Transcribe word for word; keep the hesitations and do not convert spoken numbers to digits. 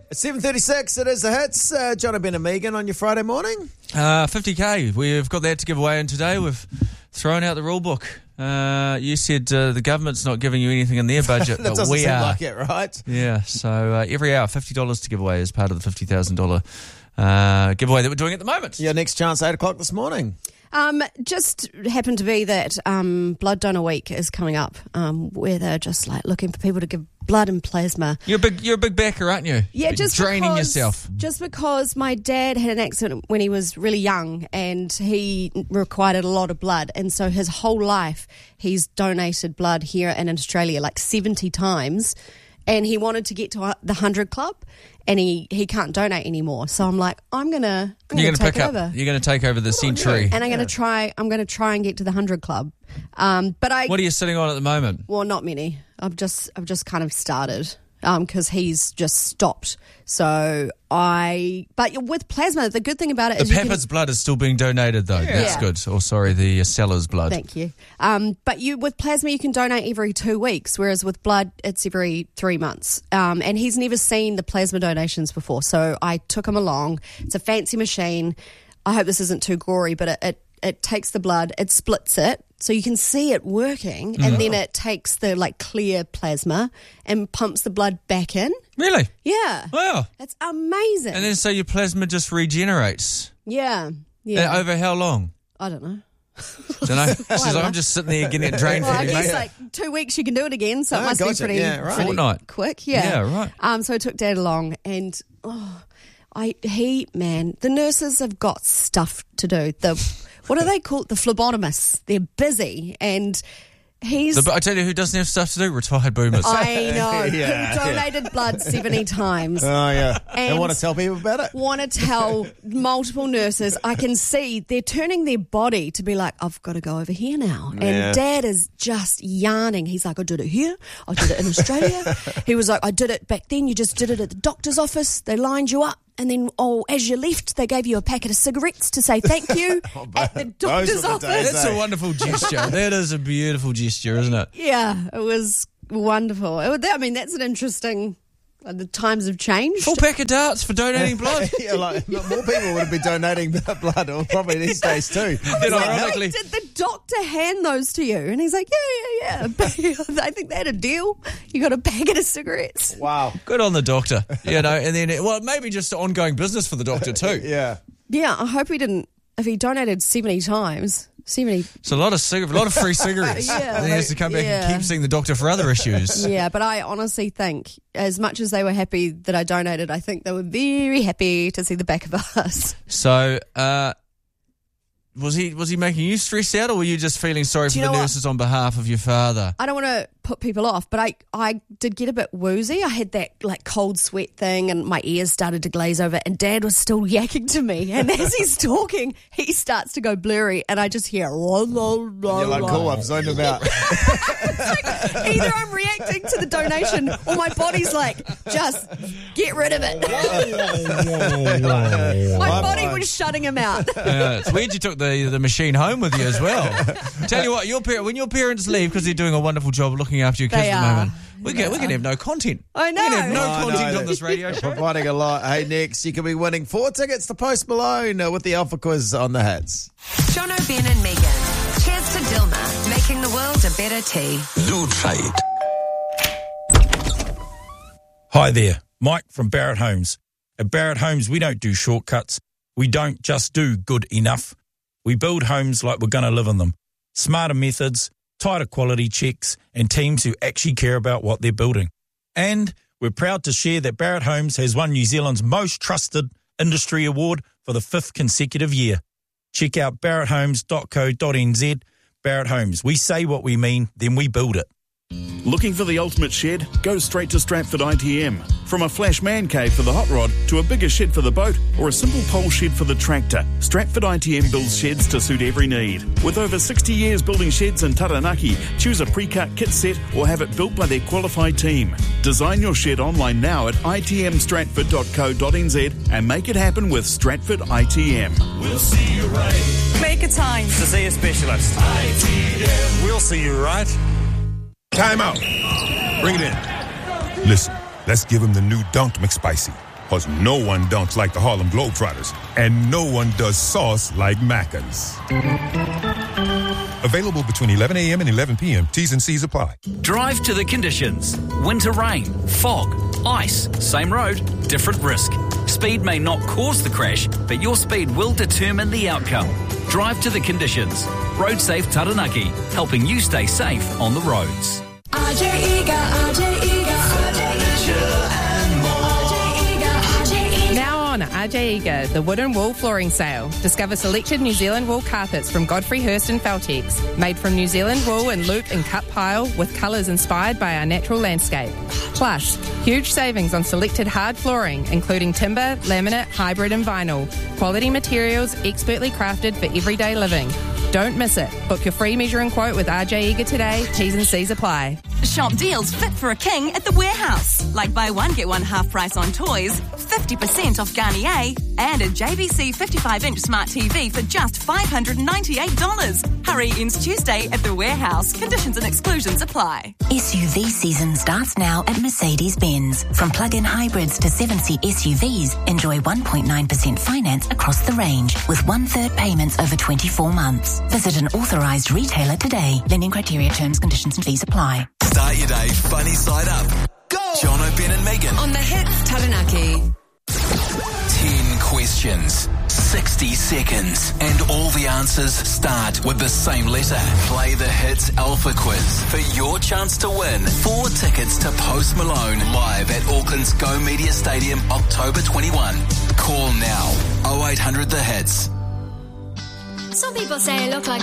It's seven thirty-six, it is the hits. Uh, John, Ben and Megan on your Friday morning. Uh, fifty K, we've got that to give away, and today we've thrown out the rule book. Uh, you said uh, the government's not giving you anything in their budget, that but doesn't we seem are. like it, right? Yeah, so uh, every hour, fifty dollars to give away as part of the fifty thousand dollars uh, giveaway that we're doing at the moment. Your next chance, eight o'clock this morning. Um, just happened to be that um, Blood Donor Week is coming up, um, where they're just like looking for people to give blood and plasma. You're a big, you're a big backer, aren't you? Yeah, just draining because, yourself. Just because my dad had an accident when he was really young, and he required a lot of blood, and so his whole life he's donated blood here and in Australia like seventy times, and he wanted to get to the hundred club. And he, he can't donate anymore. So I'm like, I'm gonna, I'm you're gonna, gonna take pick up. over. You're gonna take over the century, and I'm gonna try. I'm gonna try and get to the hundred club. Um, but I. What are you sitting on at the moment? Well, not many. I've just I've just kind of started because um, he's just stopped. So I. But with plasma, the good thing about it the is Pepper's can, blood is still being donated, though. Yeah. That's good. Or sorry, the uh, seller's blood. Thank you. Um, but you with plasma, you can donate every two weeks, whereas with blood, it's every three months. Um, and he's never seen the plasma donations before, so I took him along. It's a fancy machine. I hope this isn't too gory, but it it, it takes the blood, it splits it, so you can see it working, and Mm. then it takes the like clear plasma and pumps the blood back in. Really? Yeah. Wow. It's amazing. And then so your plasma just regenerates. yeah. Yeah. Uh, over how long? I don't know. Don't know. Says, I'm just sitting there getting it drained Well, for I you, guess mate. like two weeks you can do it again, so it Ah, must gotcha. be pretty, Yeah, right. pretty Fortnight. quick. Yeah. Yeah, right. Um, so I took Dad along, and oh, I he man, the nurses have got stuff to do. The what do they call it? The phlebotomists. They're busy, and he's. The, but I tell you who doesn't have stuff to do? Retired boomers. I know. Yeah, who donated blood seventy times. Oh, yeah. And- And want to tell people about it? Want to tell multiple nurses. I can see they're turning their body to be like, I've got to go over here now. And Yeah. Dad is just yarning. He's like, I did it here. I did it in Australia. He was like, I did it back then. You just did it at the doctor's office. They lined you up. And then, oh, as you left, they gave you a packet of cigarettes to say thank you at the doctor's were the office. days, That's a wonderful gesture. That is a beautiful gesture, isn't it? Yeah, it was wonderful. It was, I mean, that's an interesting. Uh, the times have changed. Full pack of darts for donating blood. Yeah, like, more people would have been donating the blood, or probably these days too. Then Like, ironically, did the doctor hand those to you? And he's like, yeah, yeah, yeah. I think they had a deal. You got a packet of cigarettes. Wow. good on the doctor. You know, and then, well, maybe just ongoing business for the doctor too. Yeah. Yeah, I hope he didn't. If he donated seventy times, seventy. It's a lot of cig- a lot of free cigarettes. Yeah, and he has to come back yeah. and keep seeing the doctor for other issues. Yeah, but I honestly think, as much as they were happy that I donated, I think they were very happy to see the back of us. So, uh, was he was he making you stressed out, or were you just feeling sorry Do for you the know what? nurses on behalf of your father? I don't want to put people off, but I, I did get a bit woozy. I had that like cold sweat thing, and my ears started to glaze over, and Dad was still yakking to me. And as he's talking, he starts to go blurry, and I just hear, "Roll, roll, roll, You're like, roll." cool, I've zoned him out. Either I'm reacting to the donation, or my body's like, just get rid of it. My body was shutting him out. Uh, it's weird you took the the machine home with you as well. Tell you what, your par- when your parents leave, because they're doing a wonderful job of looking after your kids They at the are. moment, we can we can have no content. I know. We can have no I content know. on this radio show. Providing a lot. Hey, next, you could be winning four tickets to Post Malone uh, with the Alpha Quiz on the hits. John O'Ben and Megan. Cheers to Dilma, making the world a better tea. Do trade. Hi there, Mike from Barrett Homes. At Barrett Homes, we don't do shortcuts. We don't just do good enough. We build homes like we're going to live in them. Smarter methods, tighter quality checks, and teams who actually care about what they're building. And we're proud to share that Barrett Homes has won New Zealand's most trusted industry award for the fifth consecutive year. Check out barrett homes dot co dot n z. Barrett Homes, we say what we mean, then we build it. Looking for the ultimate shed? Go straight to Stratford I T M. From a flash man cave for the hot rod to a bigger shed for the boat or a simple pole shed for the tractor, Stratford I T M builds sheds to suit every need. With over sixty years building sheds in Taranaki, choose a pre-cut kit set or have it built by their qualified team. Design your shed online now at i t m stratford dot co dot n z and make it happen with Stratford I T M. We'll see you right. Make a time to see a specialist. I T M. We'll see you right. Time out. Bring it in. Listen, let's give him the new Dunked McSpicy. Because no one dunks like the Harlem Globetrotters, and no one does sauce like Macca's. Available between eleven a.m. and eleven p.m. T's and C's apply. Drive to the conditions. Winter rain, fog, ice, same road, different risk. Speed may not cause the crash, but your speed will determine the outcome. Drive to the conditions. Road Safe Taranaki, helping you stay safe on the roads. R J Eager, R J Eager, furniture and more. Now on R J Eager, the wood and wool flooring sale. Discover selected New Zealand wool carpets from Godfrey Hirst and Feltex, made from New Zealand wool in loop and cut pile with colours inspired by our natural landscape. Plus, huge savings on selected hard flooring, including timber, laminate, hybrid and vinyl. Quality materials expertly crafted for everyday living. Don't miss it. Book your free measuring quote with R J Eager today. T's and C's apply. Shop deals fit for a king at the Warehouse. Like buy one, get one half price on toys, fifty percent off Garnier, and a J V C fifty-five inch smart T V for just five hundred ninety-eight dollars. Hurry ends Tuesday at the Warehouse. Conditions and exclusions apply. S U V season starts now at Mercedes-Benz. From plug-in hybrids to seven-seat S U Vs, enjoy one point nine percent finance across the range with one-third payments over twenty-four months. Visit an authorised retailer today. Lending criteria, terms, conditions and fees apply. Start your day funny side up. Go! Jono, Ben and Megan. On the Hits Taranaki. Ten questions, sixty seconds, and all the answers start with the same letter. Play the Hits Alpha Quiz for your chance to win four tickets to Post Malone live at Auckland's Go Media Stadium, October twenty-first. Call now, oh eight hundred the hits. Some people say I look like